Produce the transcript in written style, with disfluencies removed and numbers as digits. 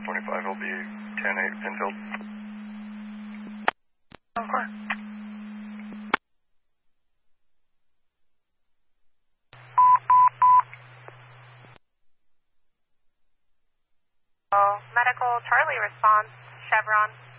25 will be 10-8 Pinfield. Okay. Medical Charlie response, Chevron.